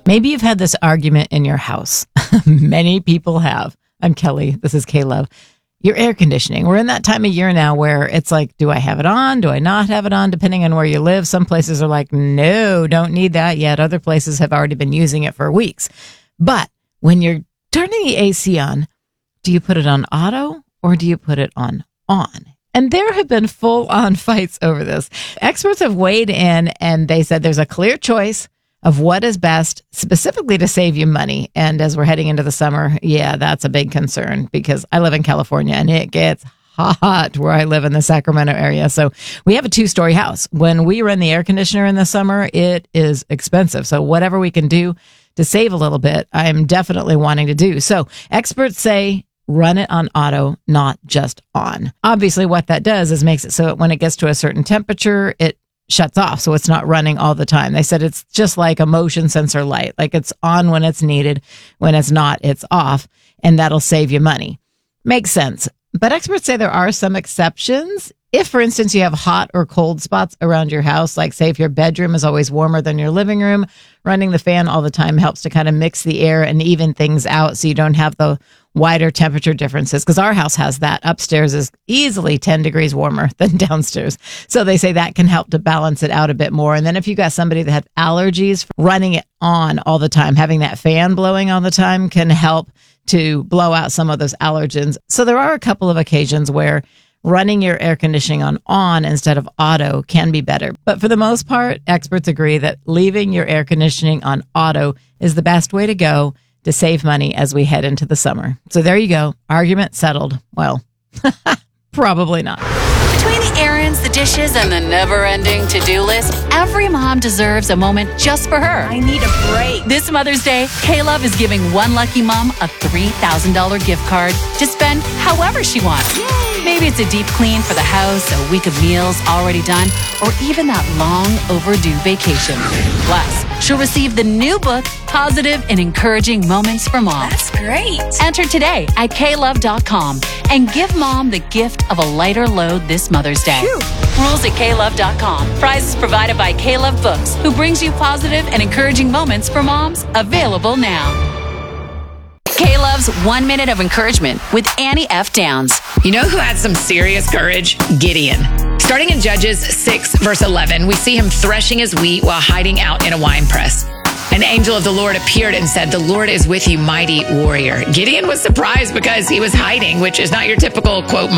Maybe you've had this argument in your house. Many people have. I'm Kelly. This is K-Love. Your air conditioning. We're in that time of year now where it's like, do I have it on? Do I not have it on? Depending on where you live. Some places are like, no, don't need that yet. Other places have already been using it for weeks. But when you're turning the AC on, do you put it on auto or do you put it on on? And there have been full-on fights over this. Experts have weighed in and they said there's a clear choice of what is best specifically to save you money. And as we're heading into the summer, yeah, that's a big concern because I live in California and it gets hot where I live in the Sacramento area. So we have a 2-story house. When we run the air conditioner in the summer, it is expensive. So whatever we can do to save a little bit, I'm definitely wanting to do. So experts say run it on auto, not just on. Obviously, what that does is makes it so that when it gets to a certain temperature, it shuts off. So it's not running all the time. They said it's just like a motion sensor light. Like it's on when it's needed. When it's not, it's off. And that'll save you money. Makes sense. But experts say there are some exceptions. If, for instance, you have hot or cold spots around your house, like say if your bedroom is always warmer than your living room, running the fan all the time helps to kind of mix the air and even things out so you don't have the wider temperature differences. Because our house has that. Upstairs is easily 10 degrees warmer than downstairs. So they say that can help to balance it out a bit more. And then if you got somebody that had allergies, running it on all the time, having that fan blowing all the time can help to blow out some of those allergens. So there are a couple of occasions where running your air conditioning on instead of auto can be better. But for the most part, experts agree that leaving your air conditioning on auto is the best way to go to save money as we head into the summer. So there you go. Argument settled. Well, probably not. Between the errands, the dishes, and the never-ending to-do list, every mom deserves a moment just for her. I need a break. This Mother's Day, K-Love is giving one lucky mom a $3,000 gift card to spend however she wants. Yay. Maybe it's a deep clean for the house, a week of meals already done, or even that long overdue vacation. Plus, she'll receive the new book, Positive and Encouraging Moments for Mom. That's great. Enter today at klove.com and give mom the gift of a lighter load this Mother's Day. Phew. Rules at klove.com. Prizes provided by K-Love Books, who brings you positive and encouraging moments for moms. Available now. K-Love's 1 Minute of Encouragement with Annie F. Downs. You know who had some serious courage? Gideon. Starting in Judges 6, verse 11, we see him threshing his wheat while hiding out in a wine press. An angel of the Lord appeared and said, "The Lord is with you, mighty warrior." Gideon was surprised because he was hiding, which is not your typical, quote,